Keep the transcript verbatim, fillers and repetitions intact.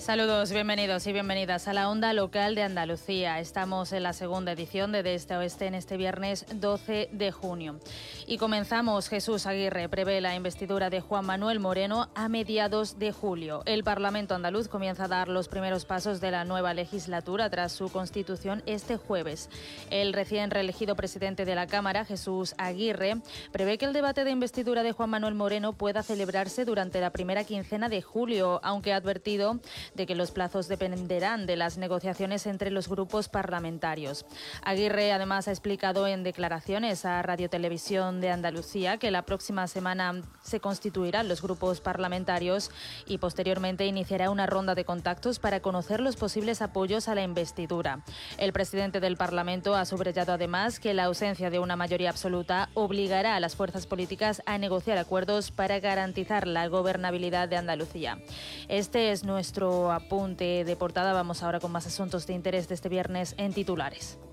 Saludos, bienvenidos y bienvenidas a la Onda Local de Andalucía. Estamos en la segunda edición de De Este a Oeste en este viernes doce de junio. Y comenzamos. Jesús Aguirre prevé la investidura de Juan Manuel Moreno a mediados de julio. El Parlamento andaluz comienza a dar los primeros pasos de la nueva legislatura tras su constitución este jueves. El recién reelegido presidente de la Cámara, Jesús Aguirre, prevé que el debate de investidura de Juan Manuel Moreno pueda celebrarse durante la primera quincena de julio, aunque ha advertido de que los plazos dependerán de las negociaciones entre los grupos parlamentarios. Aguirre además ha explicado en declaraciones a Radio Televisión de Andalucía que la próxima semana se constituirán los grupos parlamentarios y posteriormente iniciará una ronda de contactos para conocer los posibles apoyos a la investidura. El presidente del Parlamento ha subrayado además que la ausencia de una mayoría absoluta obligará a las fuerzas políticas a negociar acuerdos para garantizar la gobernabilidad de Andalucía. Este es nuestro apunte de portada. Vamos ahora con más asuntos de interés de este viernes en titulares.